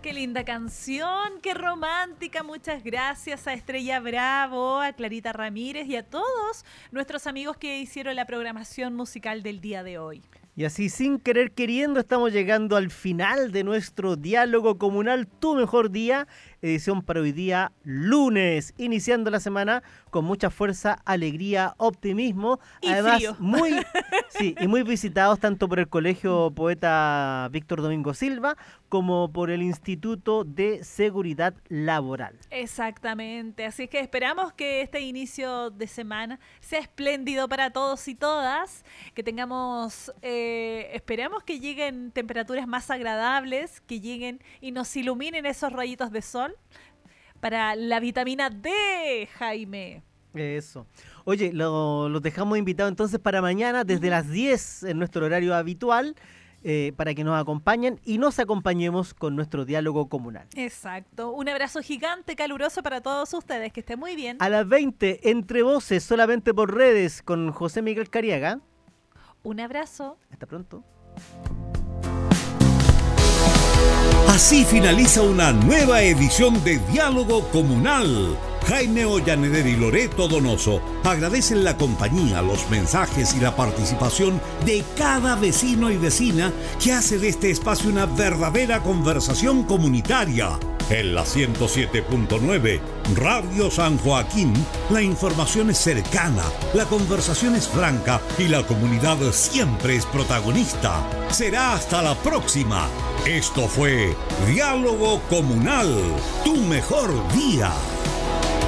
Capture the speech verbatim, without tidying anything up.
Qué linda canción, qué romántica. Muchas gracias a Estrella Bravo, a Clarita Ramírez y a todos nuestros amigos que hicieron la programación musical del día de hoy. Y así, sin querer queriendo, estamos llegando al final de nuestro diálogo comunal, Tu Mejor Día, edición para hoy día lunes, iniciando la semana con mucha fuerza, alegría, optimismo, y además frío. muy sí, y muy visitados tanto por el Colegio Poeta Víctor Domingo Silva como por el Instituto de Seguridad Laboral. Exactamente, así que esperamos que este inicio de semana sea espléndido para todos y todas, que tengamos, eh, esperamos que lleguen temperaturas más agradables, que lleguen y nos iluminen esos rayitos de sol para la vitamina D, Jaime. Eso. Oye, lo, los dejamos invitados entonces para mañana desde las diez en nuestro horario habitual, eh, para que nos acompañen y nos acompañemos con nuestro diálogo comunal. Exacto. Un abrazo gigante, caluroso para todos ustedes. Que estén muy bien. A las veinte, Entre Voces, solamente por redes, con José Miguel Cariaga. Un abrazo. Hasta pronto. Así finaliza una nueva edición de Diálogo Comunal. Jaime Ollaneder y Loreto Donoso agradecen la compañía, los mensajes y la participación de cada vecino y vecina que hace de este espacio una verdadera conversación comunitaria. En la ciento siete punto nueve, Radio San Joaquín, la información es cercana, la conversación es franca y la comunidad siempre es protagonista. Será hasta la próxima. Esto fue Diálogo Comunal, tu mejor día.